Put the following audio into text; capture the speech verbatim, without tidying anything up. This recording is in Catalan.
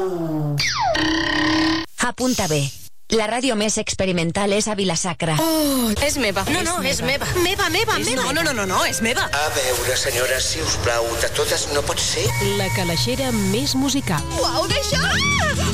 Apunta bé. La ràdio més experimental és a Vila-sacra. Oh, és meva. No, no, és meva. Meva, meva, meva. No, no, no, no, no, és meva. A veure, senyora, si us plau, de totes no pot ser? La calaixera més musical. Uau, d'això!